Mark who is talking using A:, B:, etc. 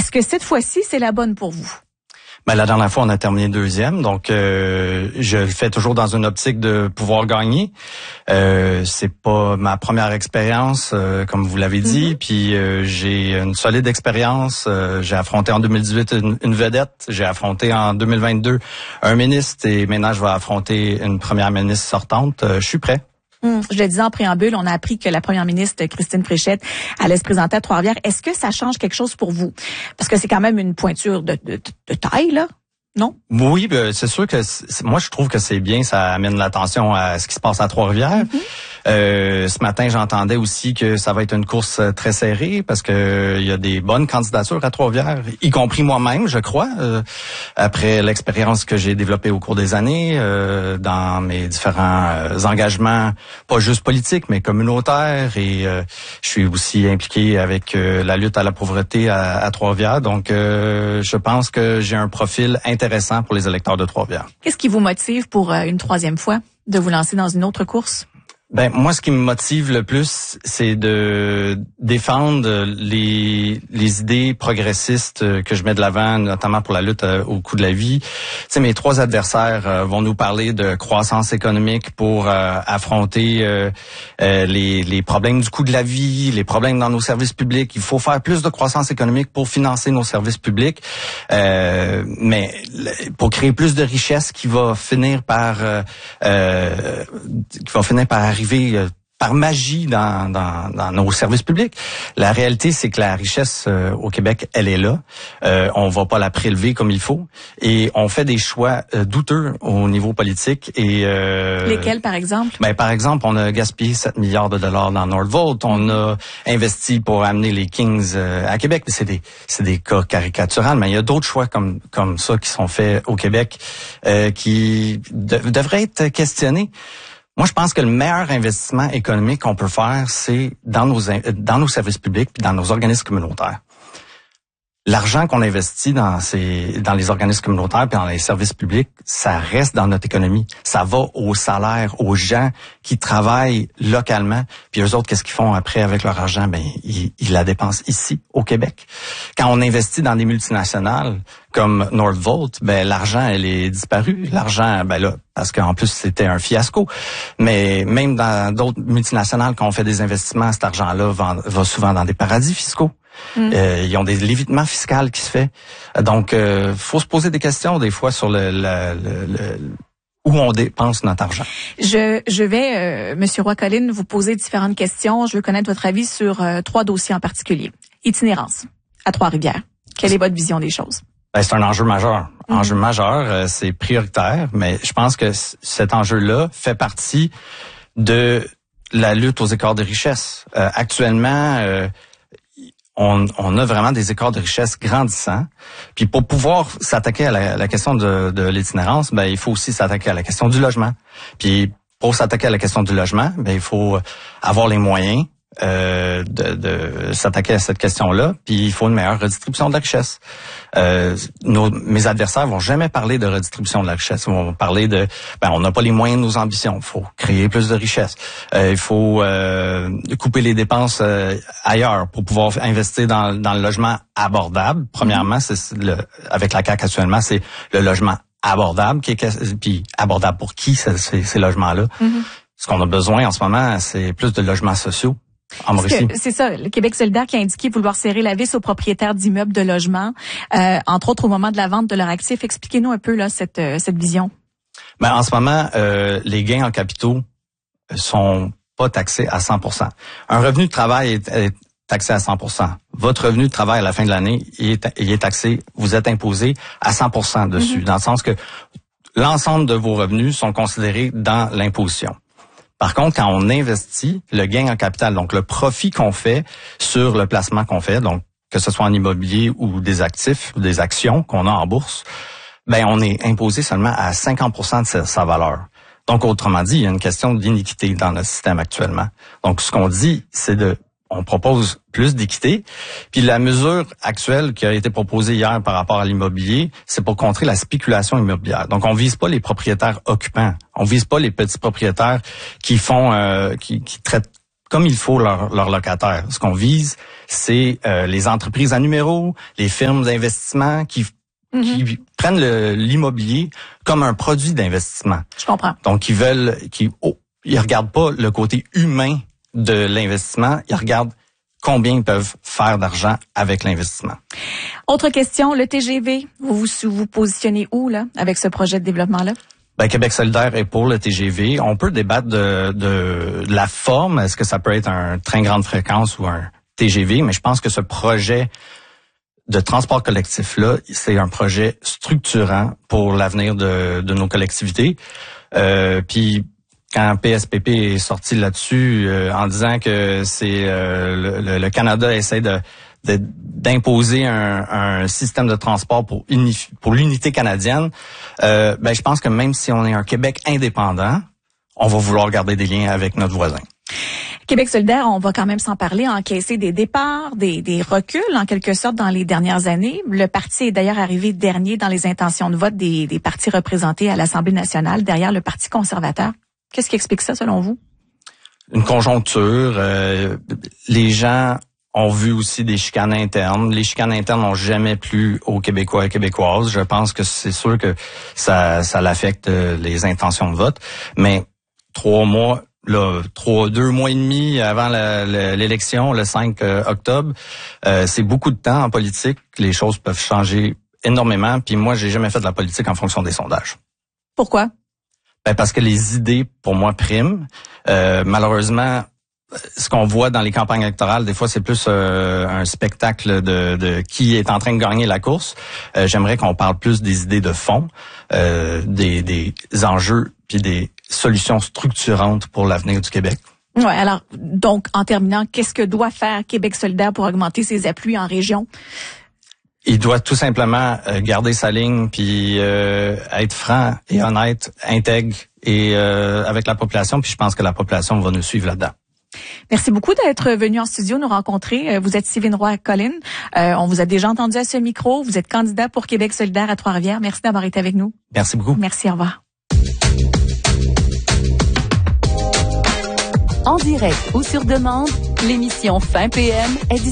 A: Est-ce que cette fois-ci, c'est la bonne pour vous?
B: Ben, la dernière fois, on a terminé deuxième, donc je le fais toujours dans une optique de pouvoir gagner. C'est pas ma première expérience, comme vous l'avez dit, puis j'ai une solide expérience. J'ai affronté en 2018 une vedette, j'ai affronté en 2022 un ministre, et maintenant je vais affronter une première ministre sortante. Je suis prêt.
A: Je le disais en préambule, on a appris que la première ministre Christine Fréchette allait se présenter à Trois-Rivières. Est-ce que ça change quelque chose pour vous? Parce que c'est quand même une pointure de taille, là, non?
B: Oui, c'est sûr que moi je trouve que c'est bien, ça amène l'attention à ce qui se passe à Trois-Rivières. Ce matin, j'entendais aussi que ça va être une course très serrée parce que il y a des bonnes candidatures à Trois-Rivières, y compris moi-même, je crois, après l'expérience que j'ai développée au cours des années dans mes différents engagements, pas juste politiques, mais communautaires, et je suis aussi impliqué avec la lutte à la pauvreté à Trois-Rivières. Donc, je pense que j'ai un profil intéressant pour les électeurs de Trois-Rivières.
A: Qu'est-ce qui vous motive pour une troisième fois de vous lancer dans une autre course?
B: Ben moi, ce qui me motive le plus, c'est de défendre les idées progressistes que je mets de l'avant, notamment pour la lutte au coût de la vie. Tu sais, mes trois adversaires vont nous parler de croissance économique pour affronter les problèmes du coût de la vie, les problèmes dans nos services publics. Il faut faire plus de croissance économique pour financer nos services publics, mais pour créer plus de richesse qui va finir par arriver par magie dans nos services publics. La réalité, c'est que la richesse au Québec, elle est là. On va pas la prélever comme il faut, et on fait des choix douteux au niveau politique. Et
A: lesquels, par exemple?
B: Ben, par exemple, on a gaspillé 7 milliards de dollars dans Northvolt. On a investi pour amener les Kings à Québec. C'est des cas caricaturaux, mais il y a d'autres choix comme ça qui sont faits au Québec qui devraient être questionnés. Moi, je pense que le meilleur investissement économique qu'on peut faire, c'est dans nos services publics puis dans nos organismes communautaires. L'argent qu'on investit dans les organismes communautaires puis dans les services publics, ça reste dans notre économie. Ça va aux salaires, aux gens qui travaillent localement. Puis eux autres, qu'est-ce qu'ils font après avec leur argent? Ben, ils la dépensent ici, au Québec. Quand on investit dans des multinationales comme Northvolt, ben, l'argent, elle est disparue. L'argent, ben là, parce qu'en plus, c'était un fiasco. Mais même dans d'autres multinationales, quand on fait des investissements, cet argent-là va souvent dans des paradis fiscaux. Ils ont des lévitements fiscaux qui se fait. Donc, faut se poser des questions des fois sur où on dépense notre argent.
A: Je vais, Monsieur Roy-Colline, vous poser différentes questions. Je veux connaître votre avis sur 3 dossiers en particulier. Itinérance à Trois-Rivières. Quelle est votre vision des choses?
B: Ben, c'est un enjeu majeur. Enjeu majeur, c'est prioritaire, mais je pense que cet enjeu-là fait partie de la lutte aux écarts de richesse. Actuellement, on a vraiment des écarts de richesse grandissants. Puis pour pouvoir s'attaquer à la question de l'itinérance, ben il faut aussi s'attaquer à la question du logement. Puis pour s'attaquer à la question du logement, ben il faut avoir les moyens de s'attaquer à cette question-là, puis il faut une meilleure redistribution de la richesse. Mes adversaires vont jamais parler de redistribution de la richesse. Ils vont parler on n'a pas les moyens de nos ambitions. Il faut créer plus de richesse. Il faut couper les dépenses ailleurs pour pouvoir investir dans le logement abordable. Premièrement, avec la CAQ actuellement, c'est le logement abordable puis abordable pour qui ces logements-là. Ce qu'on a besoin en ce moment, c'est plus de logements sociaux.
A: C'est ça, le Québec solidaire qui a indiqué vouloir serrer la vis aux propriétaires d'immeubles de logement, entre autres au moment de la vente de leurs actifs. Expliquez-nous un peu là cette vision.
B: Ben, en ce moment, les gains en capitaux sont pas taxés à 100%. Un revenu de travail est taxé à 100%. Votre revenu de travail à la fin de l'année, il est taxé, vous êtes imposé à 100% dessus, dans le sens que l'ensemble de vos revenus sont considérés dans l'imposition. Par contre, quand on investit, le gain en capital, donc le profit qu'on fait sur le placement qu'on fait, donc que ce soit en immobilier ou des actifs ou des actions qu'on a en bourse, ben on est imposé seulement à 50% de sa valeur. Donc, autrement dit, il y a une question d'iniquité dans notre système actuellement. Donc, ce qu'on dit, c'est on propose plus d'équité. Puis la mesure actuelle qui a été proposée hier par rapport à l'immobilier, c'est pour contrer la spéculation immobilière. Donc on vise pas les propriétaires occupants, on vise pas les petits propriétaires qui font qui traitent comme il faut leurs locataires. Ce qu'on vise, c'est les entreprises à numéro, les firmes d'investissement qui prennent l'immobilier comme un produit d'investissement.
A: Je comprends.
B: Donc, ils regardent pas le côté humain de l'investissement, ils regardent combien ils peuvent faire d'argent avec l'investissement.
A: Autre question, le TGV, vous positionnez où là avec ce projet de développement-là?
B: Ben, Québec solidaire est pour le TGV. On peut débattre de la forme. Est-ce que ça peut être un train grande fréquence ou un TGV? Mais je pense que ce projet de transport collectif-là, c'est un projet structurant pour l'avenir de nos collectivités. Puis quand PSPP est sorti là-dessus en disant que c'est le Canada essaie d'imposer un système de transport pour l'unité canadienne, ben je pense que même si on est un Québec indépendant, on va vouloir garder des liens avec notre voisin.
A: Québec solidaire, on va quand même s'en parler, a encaissé des départs, des reculs en quelque sorte dans les dernières années. Le parti est d'ailleurs arrivé dernier dans les intentions de vote des partis représentés à l'Assemblée nationale, derrière le Parti conservateur. Qu'est-ce qui explique ça selon vous?
B: Une conjoncture. Les gens ont vu aussi des chicanes internes. Les chicanes internes n'ont jamais plu aux Québécois et Québécoises. Je pense que c'est sûr que ça l'affecte les intentions de vote. Mais 2 mois et demi avant l'élection, le 5 octobre, c'est beaucoup de temps en politique. Les choses peuvent changer énormément. Puis moi, j'ai jamais fait de la politique en fonction des sondages.
A: Pourquoi?
B: Ben parce que les idées, pour moi, priment. Malheureusement, ce qu'on voit dans les campagnes électorales, des fois, c'est plus un spectacle de qui est en train de gagner la course. J'aimerais qu'on parle plus des idées de fond, des enjeux puis des solutions structurantes pour l'avenir du Québec.
A: Ouais, alors, donc, en terminant, qu'est-ce que doit faire Québec solidaire pour augmenter ses appuis en région?
B: Il doit tout simplement garder sa ligne puis être franc et honnête, intègre et avec la population. Puis je pense que la population va nous suivre là-dedans.
A: Merci beaucoup d'être venu en studio nous rencontrer. Vous êtes Sylvain Roy-Collin. On vous a déjà entendu à ce micro. Vous êtes candidat pour Québec solidaire à Trois-Rivières. Merci d'avoir été avec nous.
B: Merci beaucoup.
A: Merci, au revoir.
C: En direct ou sur demande, l'émission Fin PM est